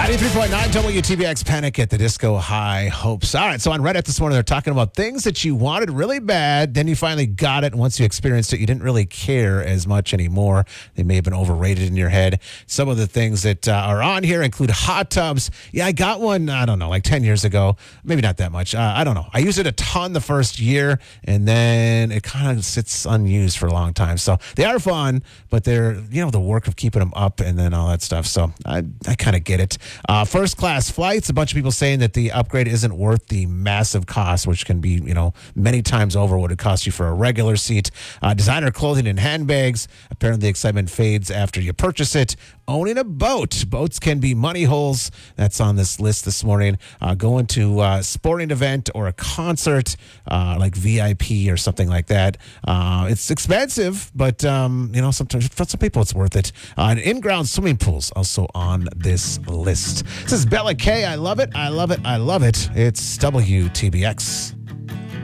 93.9 WTBX Panic at the Disco High Hopes. All right, so on Reddit this morning, they're talking about things that you wanted really bad, then you finally got it, and once you experienced it, you didn't really care as much anymore. They may have been overrated in your head. Some of the things that are on here include hot tubs. Yeah, I got one, I don't know, like 10 years ago. Maybe not that much. I don't know. I used it a ton the first year, and then it kind of sits unused for a long time. So they are fun, but they're, the work of keeping them up and then all that stuff. So I kind of get it. First class flights, a bunch of people saying that the upgrade isn't worth the massive cost, which can be, many times over what it costs you for a regular seat. Designer clothing and handbags. Apparently the excitement fades after you purchase it. Owning a boat. Boats can be money holes. That's on this list this morning. Going to a sporting event or a concert, like VIP or something like that. It's expensive, but, sometimes for some people it's worth it. And in-ground swimming pools also on this list. This is Bella K. I love it. I love it. I love it. It's WTBX.